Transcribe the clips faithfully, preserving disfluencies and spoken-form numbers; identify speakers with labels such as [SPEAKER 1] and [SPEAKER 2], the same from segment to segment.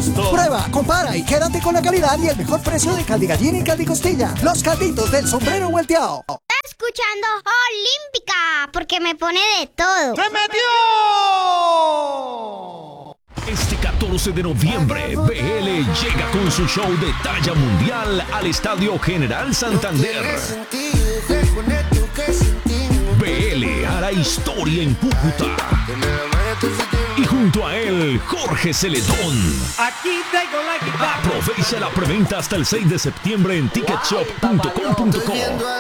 [SPEAKER 1] gusto.
[SPEAKER 2] Prueba, compara y quédate con la calidad y el mejor precio de caldi gallina y caldi costilla. Los calditos del sombrero volteado.
[SPEAKER 3] Escuchando Olímpica, porque me pone de todo.
[SPEAKER 1] ¡Se metió!
[SPEAKER 4] Este catorce de noviembre, B L llega con su show de talla mundial al Estadio General Santander. B L hará historia en Cúcuta. Y junto a él, Jorge Celedón.
[SPEAKER 1] Aquí tengo la guitarra.
[SPEAKER 4] Aprovecha la preventa hasta el seis de septiembre en ticketshop punto com punto co.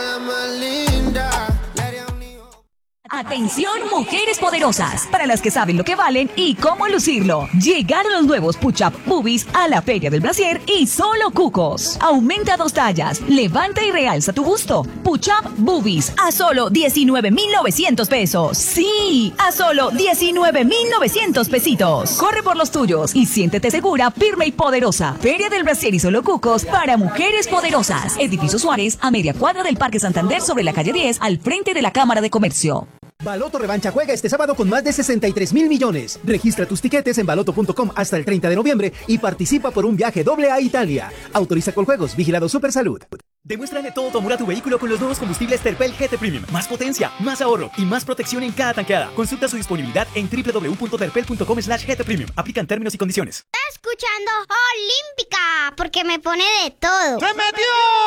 [SPEAKER 5] Atención, mujeres poderosas, para las que saben lo que valen y cómo lucirlo. Llegaron los nuevos Push-Up Boobies a la Feria del Brasier y solo cucos. Aumenta dos tallas, levanta y realza tu busto. Push-Up Boobies a solo diecinueve mil novecientos pesos. Sí, a solo diecinueve mil novecientos pesitos. Corre por los tuyos y siéntete segura, firme y poderosa. Feria del Brasier y solo cucos para mujeres poderosas. Edificio Suárez, a media cuadra del Parque Santander sobre la calle diez, al frente de la Cámara de Comercio.
[SPEAKER 6] Baloto Revancha juega este sábado con más de sesenta y tres mil millones. Registra tus tiquetes en baloto punto com hasta el treinta de noviembre y participa por un viaje doble a Italia. Autoriza Coljuegos, vigilado Supersalud.
[SPEAKER 7] Demuéstrale todo tu amor a tu vehículo con los nuevos combustibles Terpel G T Premium. Más potencia, más ahorro y más protección en cada tanqueada. Consulta su disponibilidad en w w w punto terpel punto com slash G T Premium. Aplican términos y condiciones.
[SPEAKER 3] Escuchando Olímpica, porque me pone de todo.
[SPEAKER 1] ¡Se metió!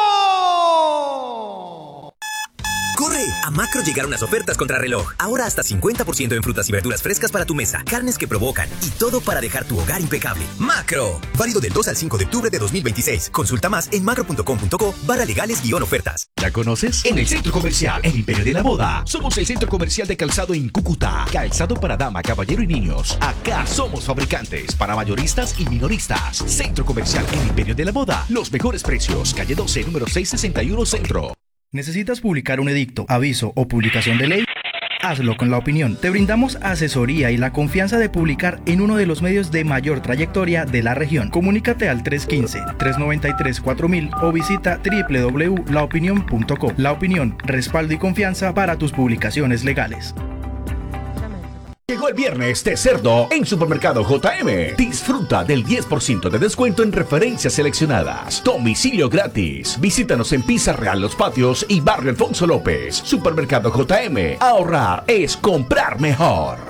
[SPEAKER 8] ¡Corre! A Macro llegaron las ofertas contra reloj. Ahora hasta cincuenta por ciento en frutas y verduras frescas para tu mesa, carnes que provocan y todo para dejar tu hogar impecable. ¡Macro! Válido del dos al cinco de octubre de dos mil veintiséis. Consulta más en macro punto com punto co barra legales guión ofertas.
[SPEAKER 4] ¿Ya conoces? En el Centro Comercial El Imperio de la Moda. Somos el centro comercial de calzado en Cúcuta. Calzado para dama, caballero y niños. Acá somos fabricantes para mayoristas y minoristas. Centro Comercial El Imperio de la Moda. Los mejores precios. Calle doce, número seiscientos sesenta y uno Centro.
[SPEAKER 9] ¿Necesitas publicar un edicto, aviso o publicación de ley? Hazlo con La Opinión. Te brindamos asesoría y la confianza de publicar en uno de los medios de mayor trayectoria de la región. Comunícate al tres uno cinco, tres nueve tres, cuatro mil o visita w w w punto la opinión punto co. La Opinión, respaldo y confianza para tus publicaciones legales.
[SPEAKER 4] Llegó el viernes de cerdo en Supermercado J M. Disfruta del diez por ciento de descuento en referencias seleccionadas. Domicilio gratis. Visítanos en Pizza Real Los Patios y Barrio Alfonso López. Supermercado J M. Ahorrar es comprar mejor.